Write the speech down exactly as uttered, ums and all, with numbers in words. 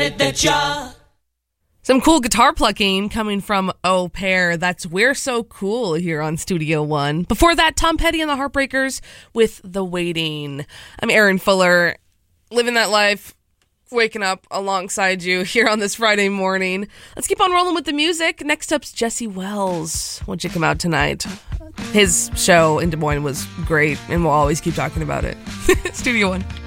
Some cool guitar plucking coming from Au Pair. That's We're So Cool here on Studio One. Before that, Tom Petty and the Heartbreakers with The Waiting. I'm Aaron Fuller, living that life, waking up alongside you here on this Friday morning. Let's keep on rolling with the music. Next up's Jesse Wells. Won't you come out tonight? His show in Des Moines was great, and we'll always keep talking about it. Studio One.